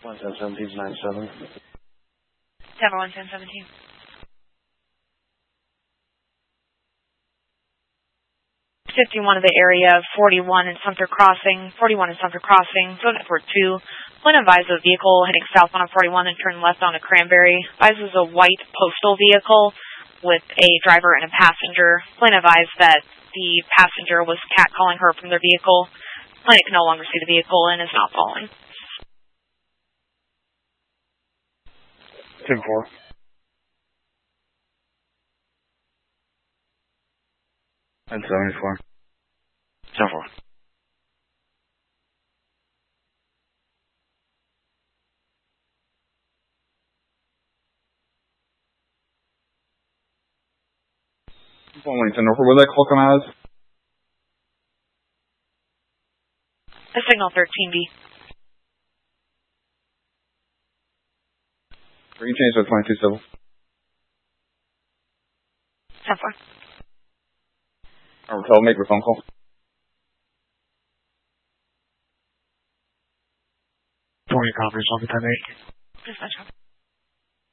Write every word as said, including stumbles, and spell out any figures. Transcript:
one ten seventeen nine seven. Denver one ten seventeen. fifty-one of the area, forty-one in Sumter Crossing, forty-one in Sumter Crossing, zone for two. Plan advise a vehicle heading south on forty-one and turn left onto Cranberry. Advises a white postal vehicle with a driver and a passenger. Plan advise that the passenger was catcalling her from their vehicle. Planet can no longer see the vehicle and is not following. ten four. ten seventy-four. ten four. Wellington, where would that call come out as? A signal thirteen B. Or you change to twenty-two civil. ten four. Or tell make a phone call. twenty copies on the ten eight. Dispatch.